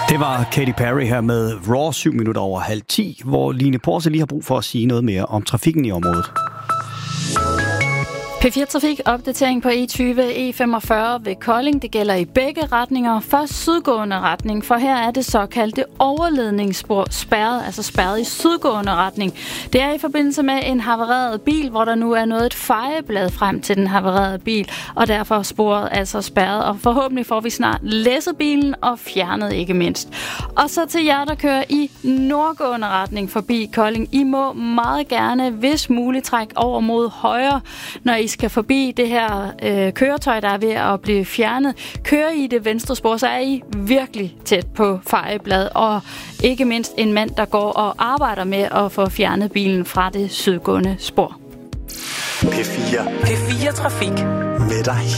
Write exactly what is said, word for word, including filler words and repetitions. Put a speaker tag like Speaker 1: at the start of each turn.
Speaker 1: Det var Katy Perry her med Raw syv minutter over halv ti, hvor Line Porse lige har brug for at sige noget mere om trafikken i området.
Speaker 2: P fire Trafik opdatering på E tyve E femogfyrre ved Kolding. Det gælder i begge retninger. Først sydgående retning, for her er det såkaldte overledningsspor spærret, altså spærret i sydgående retning. Det er i forbindelse med en havareret bil, hvor der nu er nået et fejeblad frem til den havarerede bil, og derfor er sporet altså spærret. Og forhåbentlig får vi snart læsset bilen og fjernet ikke mindst. Og så til jer, der kører i nordgående retning forbi Kolding. I må meget gerne, hvis muligt, trække over mod højre, når I skal forbi det her øh, køretøj, der er ved at blive fjernet. Kører I det venstre spor, så er I virkelig tæt på fejeblad, og ikke mindst en mand, der går og arbejder med at få fjernet bilen fra det sydgående spor.
Speaker 3: P fire. P fire Trafik. Med dig